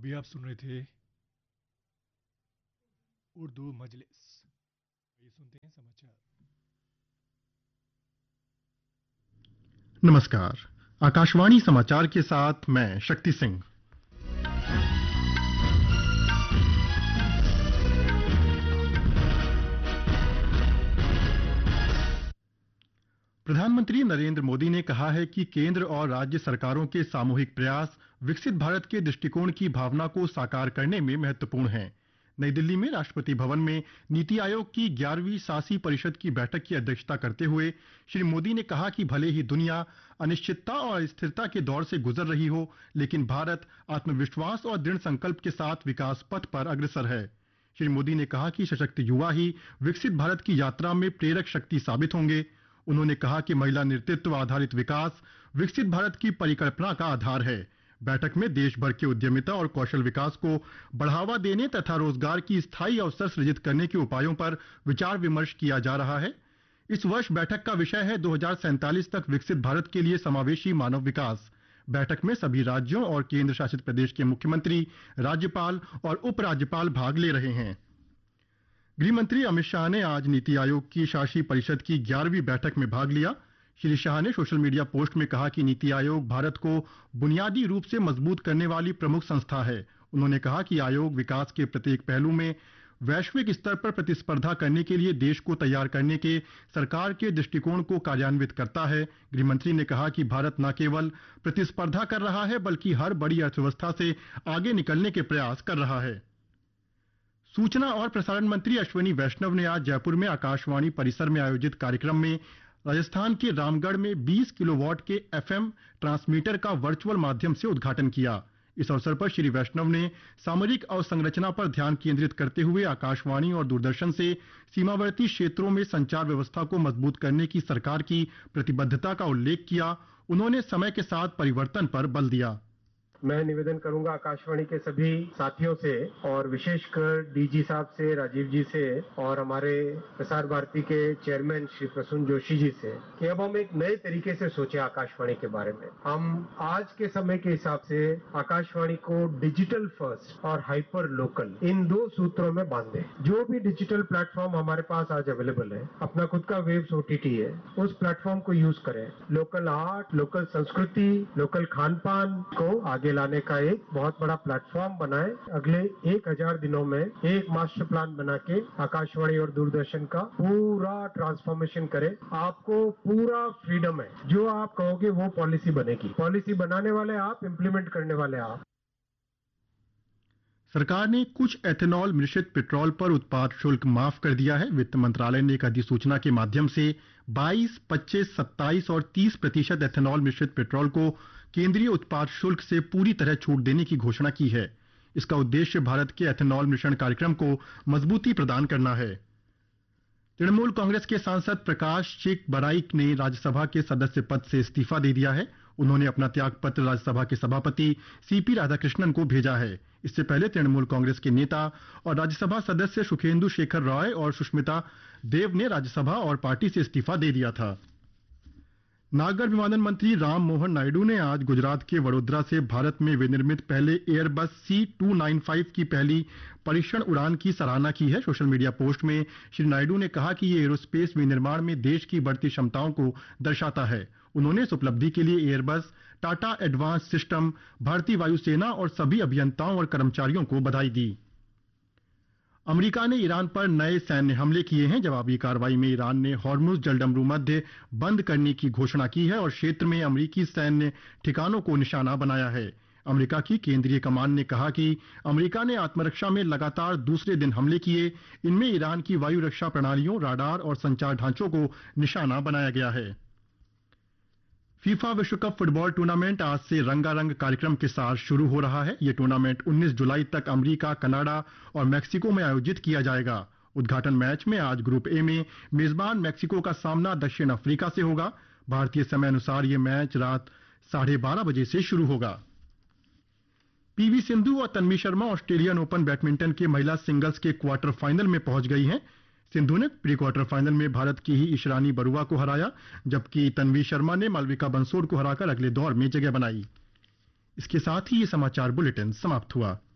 अभी आप सुन रहे थे उर्दू मजलिस। ये सुनते हैं समाचार। नमस्कार, आकाशवाणी समाचार के साथ मैं शक्ति सिंह। प्रधानमंत्री नरेंद्र मोदी ने कहा है कि केंद्र और राज्य सरकारों के सामूहिक प्रयास विकसित भारत के दृष्टिकोण की भावना को साकार करने में महत्वपूर्ण हैं। नई दिल्ली में राष्ट्रपति भवन में नीति आयोग की 11वीं शासी परिषद की बैठक की अध्यक्षता करते हुए श्री मोदी ने कहा कि भले ही दुनिया अनिश्चितता और अस्थिरता के दौर से गुजर रही हो, लेकिन भारत आत्मविश्वास और दृढ़ संकल्प के साथ विकास पथ पर अग्रसर है। श्री मोदी ने कहा कि सशक्त युवा ही विकसित भारत की यात्रा में प्रेरक शक्ति साबित होंगे। उन्होंने कहा कि महिला नेतृत्व आधारित विकास विकसित भारत की परिकल्पना का आधार है। बैठक में देश भर के उद्यमिता और कौशल विकास को बढ़ावा देने तथा रोजगार की स्थायी अवसर सृजित करने के उपायों पर विचार विमर्श किया जा रहा है। इस वर्ष बैठक का विषय है 2047 तक विकसित भारत के लिए समावेशी मानव विकास। बैठक में सभी राज्यों और केंद्र शासित प्रदेश के मुख्यमंत्री, राज्यपाल और उपराज्यपाल भाग ले रहे हैं। गृह मंत्री अमित शाह ने आज नीति आयोग की शासी परिषद की 11वीं बैठक में भाग लिया। श्री शाह ने सोशल मीडिया पोस्ट में कहा कि नीति आयोग भारत को बुनियादी रूप से मजबूत करने वाली प्रमुख संस्था है। उन्होंने कहा कि आयोग विकास के प्रत्येक पहलू में वैश्विक स्तर पर प्रतिस्पर्धा करने के लिए देश को तैयार करने के सरकार के दृष्टिकोण को कार्यान्वित करता है। गृह मंत्री ने कहा कि भारत न केवल प्रतिस्पर्धा कर रहा है, बल्कि हर बड़ी अर्थव्यवस्था से आगे निकलने के प्रयास कर रहा है। सूचना और प्रसारण मंत्री अश्विनी वैष्णव ने आज जयपुर में आकाशवाणी परिसर में आयोजित कार्यक्रम में राजस्थान के रामगढ़ में 20 किलोवाट के एफएम ट्रांसमीटर का वर्चुअल माध्यम से उद्घाटन किया। इस अवसर पर श्री वैष्णव ने सामरिक अवसंरचना पर ध्यान केंद्रित करते हुए आकाशवाणी और दूरदर्शन से सीमावर्ती क्षेत्रों में संचार व्यवस्था को मजबूत करने की सरकार की प्रतिबद्धता का उल्लेख किया। उन्होंने समय के साथ परिवर्तन पर बल दिया। मैं निवेदन करूंगा आकाशवाणी के सभी साथियों से और विशेषकर डीजी साहब से, राजीव जी से और हमारे प्रसार भारती के चेयरमैन श्री प्रसून जोशी जी से कि अब हम एक नए तरीके से सोचे आकाशवाणी के बारे में। हम आज के समय के हिसाब से आकाशवाणी को डिजिटल फर्स्ट और हाइपर लोकल इन दो सूत्रों में बांधे। जो भी डिजिटल प्लेटफॉर्म हमारे पास आज अवेलेबल है, अपना खुद का वेव्स ओटीटी है, उस प्लेटफॉर्म को यूज करें। लोकल आर्ट, लोकल संस्कृति, लोकल खान पान को आगे लाने का एक बहुत बड़ा प्लेटफॉर्म बनाए। अगले 1000 दिनों में एक मास्टर प्लान बना के आकाशवाणी और दूरदर्शन का पूरा ट्रांसफॉर्मेशन करे। आपको पूरा फ्रीडम है, जो आप कहोगे वो पॉलिसी बनेगी। पॉलिसी बनाने वाले आप, इम्प्लीमेंट करने वाले आप। सरकार ने कुछ एथेनॉल मिश्रित पेट्रोल पर उत्पाद शुल्क माफ कर दिया है। वित्त मंत्रालय ने एक अधिसूचना के माध्यम से 22, 25, 27 और 30% एथेनॉल मिश्रित पेट्रोल को केंद्रीय उत्पाद शुल्क से पूरी तरह छूट देने की घोषणा की है। इसका उद्देश्य भारत के एथेनॉल मिश्रण कार्यक्रम को मजबूती प्रदान करना है। तृणमूल कांग्रेस के सांसद प्रकाश चिक बराइक ने राज्यसभा के सदस्य पद से इस्तीफा दे दिया है। उन्होंने अपना त्यागपत्र राज्यसभा के सभापति सीपी राधाकृष्णन को भेजा है। इससे पहले तृणमूल कांग्रेस के नेता और राज्यसभा सदस्य सुखेंदु शेखर रॉय और सुष्मिता देव ने राज्यसभा और पार्टी से इस्तीफा दे दिया था। नागर विमानन मंत्री राम मोहन नायडू ने आज गुजरात के वडोदरा से भारत में विनिर्मित पहले एयरबस C295 की पहली परीक्षण उड़ान की सराहना की है। सोशल मीडिया पोस्ट में श्री नायडू ने कहा कि ये एरोस्पेस विनिर्माण में देश की बढ़ती क्षमताओं को दर्शाता है। उन्होंने इस उपलब्धि के लिए एयरबस, टाटा एडवांस सिस्टम, भारतीय वायुसेना और सभी अभियंताओं और कर्मचारियों को बधाई दी। अमेरिका ने ईरान पर नए सैन्य हमले किए हैं। जवाबी कार्रवाई में ईरान ने हॉर्मुज जलडमरू मध्य बंद करने की घोषणा की है और क्षेत्र में अमेरिकी सैन्य ठिकानों को निशाना बनाया है। अमेरिका की केंद्रीय कमान ने कहा कि अमेरिका ने आत्मरक्षा में लगातार दूसरे दिन हमले किए। इनमें ईरान की वायु रक्षा प्रणालियों, राडार और संचार ढांचों को निशाना बनाया गया है। फीफा विश्व कप फुटबॉल टूर्नामेंट आज से रंगारंग कार्यक्रम के साथ शुरू हो रहा है। यह टूर्नामेंट 19 जुलाई तक अमेरिका, कनाडा और मैक्सिको में आयोजित किया जाएगा। उद्घाटन मैच में आज ग्रुप ए में मेजबान मैक्सिको का सामना दक्षिण अफ्रीका से होगा। भारतीय समय अनुसार यह मैच रात 12:30 बजे से शुरू होगा। पीवी सिंधु और Tanvi Sharma Australian open badminton के महिला सिंगल्स के क्वार्टर फाइनल में पहुंच गई हैं। सिंधु ने प्री क्वार्टर फाइनल में भारत की ही ईशरानी बरुआ को हराया, जबकि तन्वी शर्मा ने मालविका बंसोड को हराकर अगले दौर में जगह बनाई। इसके साथ ही ये समाचार बुलेटिन समाप्त हुआ।